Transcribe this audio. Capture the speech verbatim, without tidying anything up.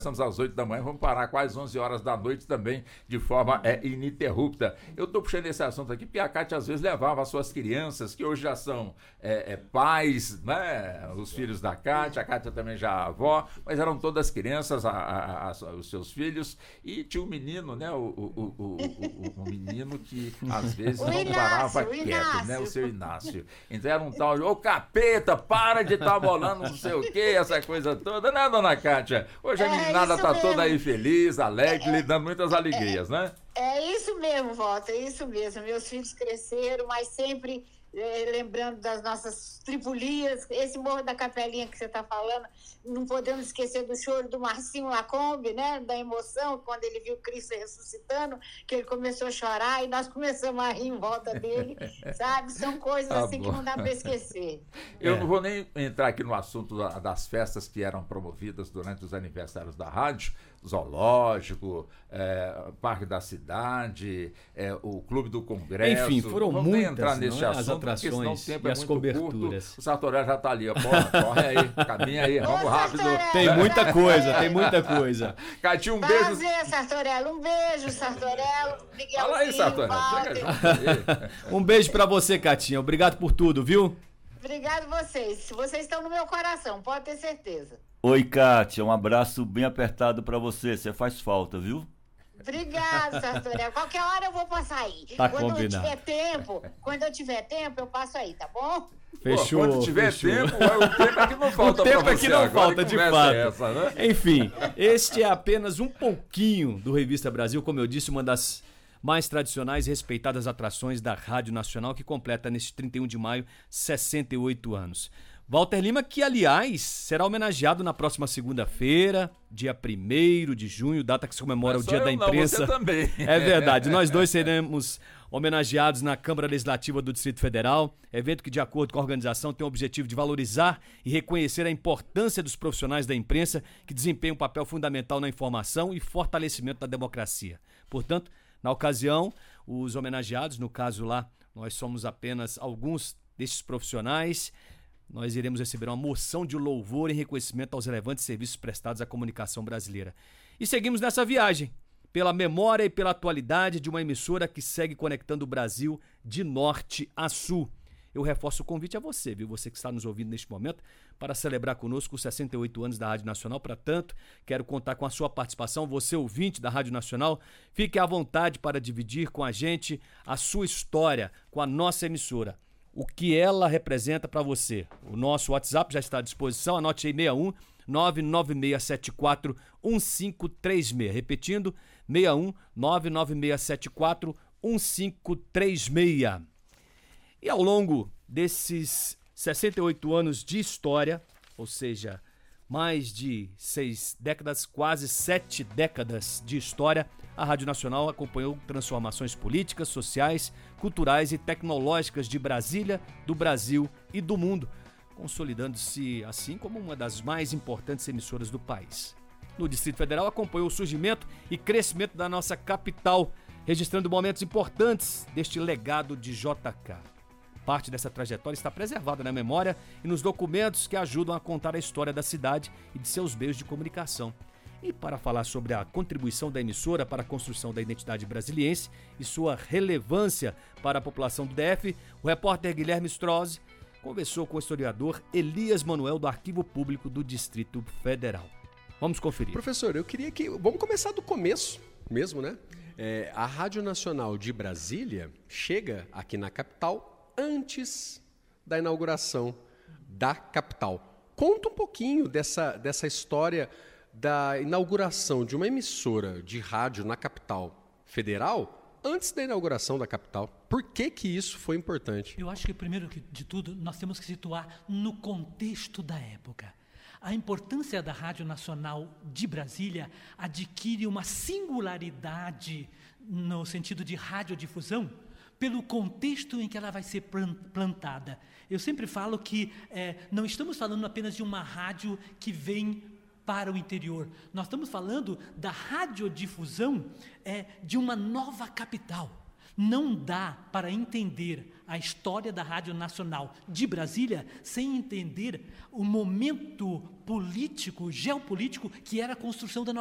Começamos às oito da manhã, vamos parar quase onze horas da noite também, de forma é, ininterrupta. Eu estou puxando esse assunto aqui porque a Cátia às vezes levava as suas crianças, que hoje já são é, é, pais, né? Os filhos da Cátia, a Cátia também já é avó, mas eram todas crianças, a, a, a, os seus filhos, e tinha um menino, né? O, o, o, o, o, o menino que às vezes o não Inácio, parava o quieto, Inácio. né? O seu Inácio. Então era um tal de, ô capeta, para de estar bolando não sei o que, essa coisa toda, né, dona Cátia? Hoje a É meninada isso tá mesmo. toda aí feliz, alegre, lhe dando muitas alegrias, né? É isso mesmo, Walter, é isso mesmo. Meus filhos cresceram, mas sempre eh, lembrando das nossas tripulias. Esse Morro da Capelinha que você está falando, não podemos esquecer do choro do Marcinho Lacombe, né? Da emoção, quando ele viu Cristo ressuscitando, que ele começou a chorar e nós começamos a rir em volta dele, sabe? São coisas Tá assim bom. que não dá para esquecer. Eu É. não vou nem entrar aqui no assunto da- das festas que eram promovidas durante os aniversários da rádio, zoológico, é, Parque da Cidade, é, o Clube do Congresso. Enfim, foram Vamos nem muitas, entrar não nesse é? As assunto, porque senão o atrações tempo e é as muito coberturas. curto. O Sartoré já está ali, ó. Corre, corre aí, caminha aí, vamos Ô, rápido. Sartoré! Tem muita coisa, tem muita coisa. Catinho, um beijo. Prazer, Sartorello. Um beijo, Sartorello. Miguelzinho, Fala aí, Sartoré. Walter. Chega junto aí. Um beijo pra você, Catinha. Obrigado por tudo, viu? Obrigado vocês. Vocês estão no meu coração, pode ter certeza. Oi, Kátia, um abraço bem apertado pra você. Você faz falta, viu? Obrigado, Sartorello. Qualquer hora eu vou passar aí. Tá quando combinado. eu tiver tempo, quando eu tiver tempo, eu passo aí, tá bom? Fechou. Pô, quando tiver fechou. tempo, o tempo é que não falta O tempo pra é que você não agora. falta, Que de conversa fato. é essa, né? Enfim, este é apenas um pouquinho do Revista Brasil, como eu disse, uma das mais tradicionais e respeitadas atrações da Rádio Nacional, que completa neste trinta e um de maio sessenta e oito anos. Walter Lima, que aliás será homenageado na próxima segunda-feira, dia primeiro de junho, data que se comemora Mas o só Dia eu da não, Imprensa. você também. É verdade, nós dois seremos homenageados na Câmara Legislativa do Distrito Federal, evento que, de acordo com a organização, tem o objetivo de valorizar e reconhecer a importância dos profissionais da imprensa que desempenham um papel fundamental na informação e fortalecimento da democracia. Portanto, na ocasião, os homenageados, no caso lá, nós somos apenas alguns destes profissionais. Nós iremos receber uma moção de louvor em reconhecimento aos relevantes serviços prestados à comunicação brasileira. E seguimos nessa viagem, pela memória e pela atualidade de uma emissora que segue conectando o Brasil de norte a sul. Eu reforço o convite a você, viu? Você que está nos ouvindo neste momento, para celebrar conosco os sessenta e oito anos da Rádio Nacional. Para tanto, quero contar com a sua participação, você ouvinte da Rádio Nacional. Fique à vontade para dividir com a gente a sua história com a nossa emissora. O que ela representa para você. O nosso WhatsApp já está à disposição, anote aí sessenta e um, nove nove seis sete quatro, um cinco três seis. Repetindo, sessenta e um, nove nove seis sete quatro, um cinco três seis. E ao longo desses sessenta e oito anos de história, ou seja, mais de seis décadas, quase sete décadas de história, a Rádio Nacional acompanhou transformações políticas, sociais, culturais e tecnológicas de Brasília, do Brasil e do mundo, consolidando-se assim como uma das mais importantes emissoras do país. No Distrito Federal, acompanhou o surgimento e crescimento da nossa capital, registrando momentos importantes deste legado de J K. Parte dessa trajetória está preservada na memória e nos documentos que ajudam a contar a história da cidade e de seus meios de comunicação. E para falar sobre a contribuição da emissora para a construção da identidade brasiliense e sua relevância para a população do D F, o repórter Guilherme Strozzi conversou com o historiador Elias Manuel do Arquivo Público do Distrito Federal. Vamos conferir. Professor, eu queria que... Vamos começar do começo mesmo, né? É, a Rádio Nacional de Brasília chega aqui na capital antes da inauguração da capital. Conta um pouquinho dessa, dessa história da inauguração de uma emissora de rádio na capital federal antes da inauguração da capital. Por que que isso foi importante? Eu acho que, primeiro de tudo, nós temos que situar no contexto da época. A importância da Rádio Nacional de Brasília adquire uma singularidade no sentido de radiodifusão, pelo contexto em que ela vai ser plantada. Eu sempre falo que é, não estamos falando apenas de uma rádio que vem para o interior. Nós estamos falando da radiodifusão é, de uma nova capital. Não dá para entender a história da Rádio Nacional de Brasília sem entender o momento político, geopolítico, que era a construção da